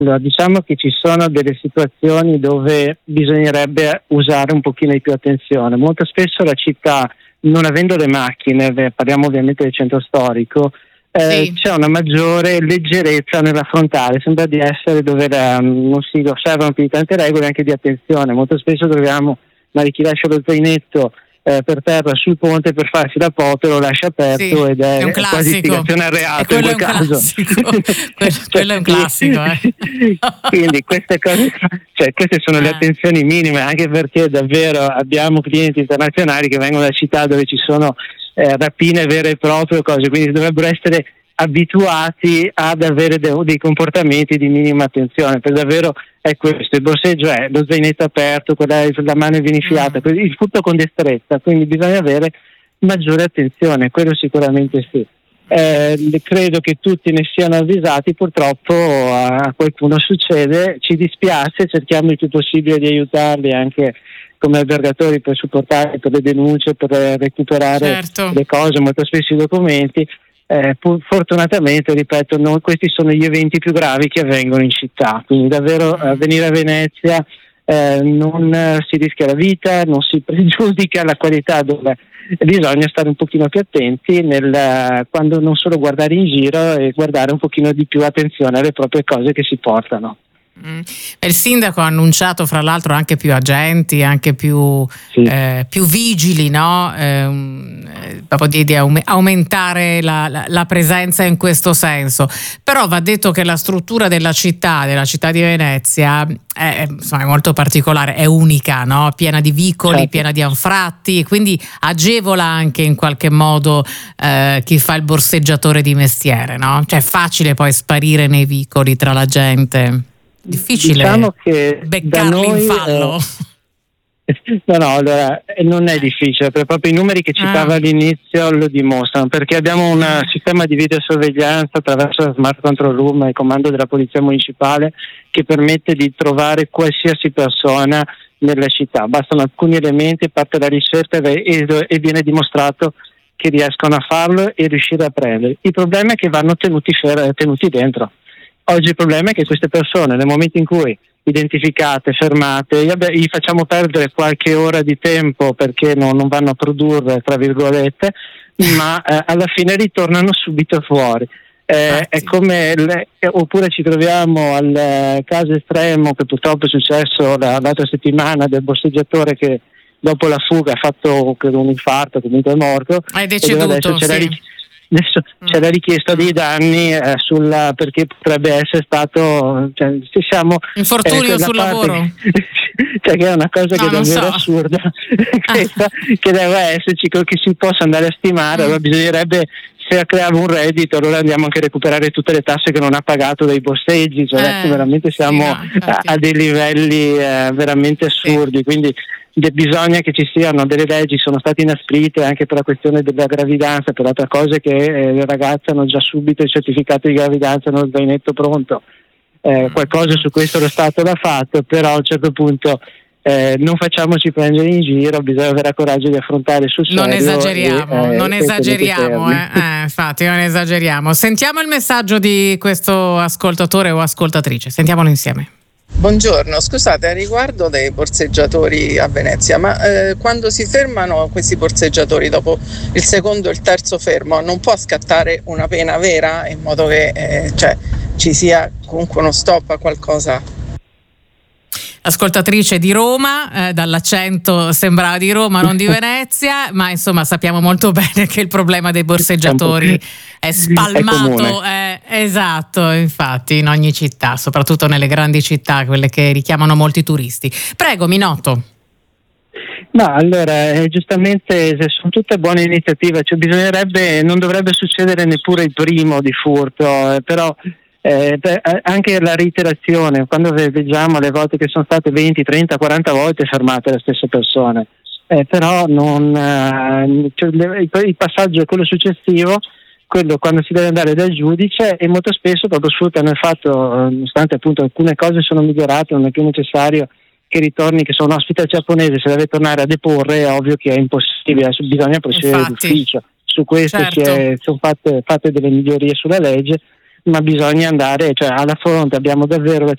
Allora, diciamo che ci sono delle situazioni dove bisognerebbe usare un pochino di più attenzione. Molto spesso la città, non avendo le macchine, parliamo ovviamente del centro storico, Sì. c'è una maggiore leggerezza nell'affrontare, sembra di essere dove non si osservano più di tante regole, anche di attenzione. Molto spesso troviamo chi lascia lo zainetto per terra sul ponte per farsi la foto, lo lascia aperto, Sì, ed è un è quasi classico. istigazione al E reato in quello è quel un caso. classico. Quello è un classico, Quindi queste cose, queste sono le attenzioni minime, anche perché davvero abbiamo clienti internazionali che vengono da città dove ci sono rapine vere e proprie, cose, quindi dovrebbero essere abituati ad avere dei comportamenti di minima attenzione. Per davvero è questo, il borseggio è lo zainetto aperto, la mano vinifiata, il furto con destrezza, quindi bisogna avere maggiore attenzione, quello sicuramente sì. Credo che tutti ne siano avvisati, purtroppo a qualcuno succede, ci dispiace, cerchiamo il più possibile di aiutarli anche come albergatori per supportare, per le denunce, per recuperare le cose, molto spesso i documenti. Fortunatamente, ripeto, questi sono gli eventi più gravi che avvengono in città, quindi davvero venire a Venezia non si rischia la vita, non si pregiudica la qualità, dove bisogna stare un pochino più attenti quando non solo guardare in giro e guardare un pochino di più attenzione alle proprie cose che si portano. Il sindaco ha annunciato fra l'altro anche più agenti, anche più vigili, no? Proprio di aumentare la presenza in questo senso. Però va detto che la struttura della città di Venezia è molto particolare, è unica, no? Piena di vicoli, piena di anfratti, quindi agevola anche in qualche modo chi fa il borseggiatore di mestiere, no? Cioè è facile poi sparire nei vicoli tra la gente. Difficile, diciamo che beccarli in fallo. Allora non è difficile, perché proprio i numeri che citava all'inizio lo dimostrano, perché abbiamo un sistema di videosorveglianza attraverso la Smart Control Room e il comando della Polizia Municipale che permette di trovare qualsiasi persona nella città. Bastano alcuni elementi, parte la ricerca e viene dimostrato che riescono a farlo e riuscire a prendere. Il problema è che vanno tenuti dentro. Oggi il problema è che queste persone, nel momento in cui identificate, fermate, gli facciamo perdere qualche ora di tempo perché non vanno a produrre, tra virgolette, ma alla fine ritornano subito fuori. È come oppure ci troviamo al caso estremo che purtroppo è successo l'altra settimana del borseggiatore che dopo la fuga ha fatto un infarto, comunque è morto. È deceduto, Adesso c'è la richiesta dei danni perché potrebbe essere stato infortunio sul lavoro. Che è una cosa che è davvero assurda che deve esserci, che si possa andare a stimare. Allora bisognerebbe, se creava un reddito, allora andiamo anche a recuperare tutte le tasse che non ha pagato dai borseggi, adesso veramente siamo a dei livelli veramente assurdi, quindi bisogna che ci siano delle leggi, sono state inasprite anche per la questione della gravidanza, per altre cose che le ragazze hanno già subito il certificato di gravidanza, hanno lo zainetto pronto. Qualcosa su questo lo Stato l'ha fatto, però a un certo punto non facciamoci prendere in giro, bisogna avere coraggio di affrontare sul serio. Non esageriamo, infatti non esageriamo. Sentiamo il messaggio di questo ascoltatore o ascoltatrice, sentiamolo insieme. Buongiorno, scusate, a riguardo dei borseggiatori a Venezia, ma quando si fermano questi borseggiatori dopo il secondo e il terzo fermo non può scattare una pena vera in modo che ci sia comunque uno stop a qualcosa? Ascoltatrice di Roma, dall'accento sembrava di Roma, non di Venezia, ma insomma sappiamo molto bene che il problema dei borseggiatori è spalmato, esatto, infatti in ogni città, soprattutto nelle grandi città, quelle che richiamano molti turisti. Prego, Minotto. No, allora, giustamente sono tutte buone iniziative, non dovrebbe succedere neppure il primo di furto, però anche la reiterazione, quando vediamo le volte che sono state 20, 30, 40 volte fermate le stesse persone, però il passaggio è quello successivo, quello quando si deve andare dal giudice, e molto spesso proprio sfruttano il fatto, nonostante appunto alcune cose sono migliorate, non è più necessario che ritorni, che sono ospite giapponese, se deve tornare a deporre è ovvio che è impossibile, bisogna procedere d'ufficio. Su questo sono fatte delle migliorie sulla legge, ma bisogna andare, alla fronte abbiamo davvero la